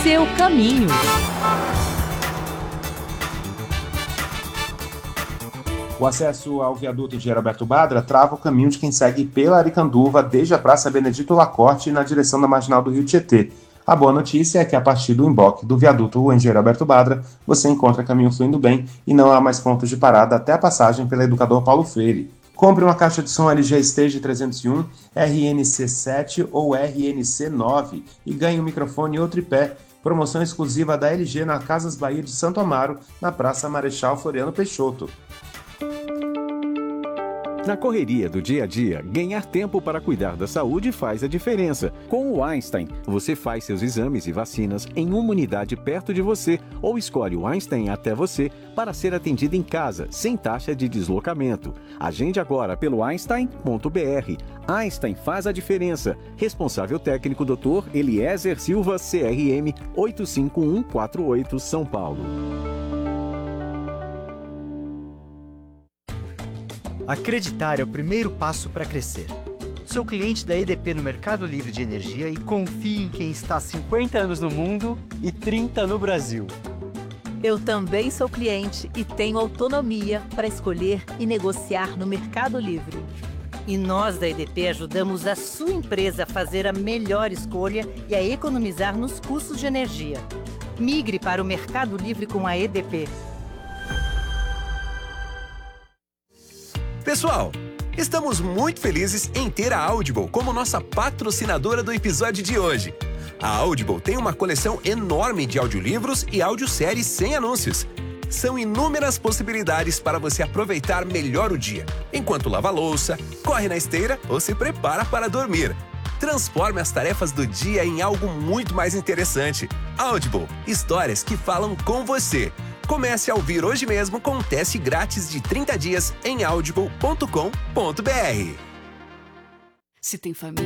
seu caminho. O acesso ao viaduto Engenheiro Alberto Badra trava o caminho de quem segue pela Aricanduva desde a Praça Benedito Lacorte na direção da Marginal do Rio Tietê. A boa notícia é que a partir do emboque do viaduto Engenheiro Alberto Badra, você encontra caminho fluindo bem e não há mais pontos de parada até a passagem pela Educador Paulo Freire. Compre uma caixa de som LG Stage 301, RNC7 ou RNC9 e ganhe um microfone ou tripé. Promoção exclusiva da LG na Casas Bahia de Santo Amaro, na Praça Marechal Floriano Peixoto. Na correria do dia a dia, ganhar tempo para cuidar da saúde faz a diferença. Com o Einstein, você faz seus exames e vacinas em uma unidade perto de você ou escolhe o Einstein até você para ser atendido em casa, sem taxa de deslocamento. Agende agora pelo einstein.br. Einstein faz a diferença. Responsável técnico Dr. Eliezer Silva, CRM 85148, São Paulo. Acreditar é o primeiro passo para crescer. Sou cliente da EDP no Mercado Livre de Energia e confio em quem está há 50 anos no mundo e 30 no Brasil. Eu também sou cliente e tenho autonomia para escolher e negociar no Mercado Livre. E nós da EDP ajudamos a sua empresa a fazer a melhor escolha e a economizar nos custos de energia. Migre para o Mercado Livre com a EDP. Pessoal, estamos muito felizes em ter a Audible como nossa patrocinadora do episódio de hoje. A Audible tem uma coleção enorme de audiolivros e audioséries sem anúncios. São inúmeras possibilidades para você aproveitar melhor o dia, enquanto lava a louça, corre na esteira ou se prepara para dormir. Transforme as tarefas do dia em algo muito mais interessante. Audible, histórias que falam com você. Comece a ouvir hoje mesmo com um teste grátis de 30 dias em audible.com.br. Se tem família